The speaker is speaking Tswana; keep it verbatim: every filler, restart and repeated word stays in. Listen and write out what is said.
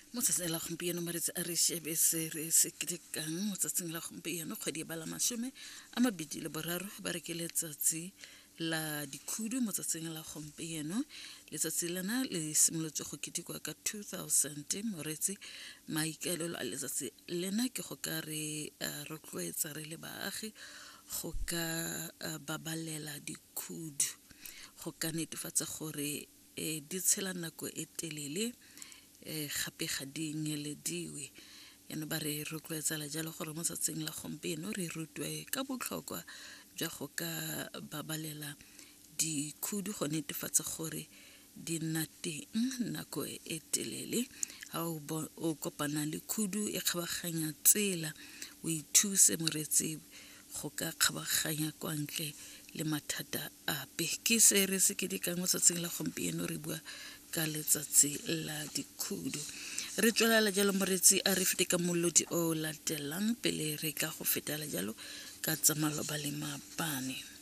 Motsatsing la gompieno maretsi a re shebe se re se ketekang motsatsing la gompieno kgwedi ba la masome a mabedi le boraro ba re ke letsatsi la dikhudu motsatsing la gompieno letsatsi lena le simolotse go ketekwa ka two thousand moretsi maikaelelo a letsatsi lena ke go ka re rotloetsa re le baagi go ka babalela dikhudu go ka netefatsa gore di tshela nako e telele e gape ga di nyelediwe yana ba re rotloetsa la jalo gore mo tsatsing la gompieno re rutwe ka botlhokwa jwa go ka babalela dikhudu go netefatsa gore di nna teng nako e telele ha o kopana le khudu e kgabaganya tsela o ithuse moretsi go ka kgabaganya kwa ntle le mathata ape ke se re se ke di ka mo tsatsing la gompieno re bua ka letsatsi la dikhudu re tswela jalo moretsi a re fete ka molodi o latelang pele re ka go fetela jalo ka tsamalo ba le mapane.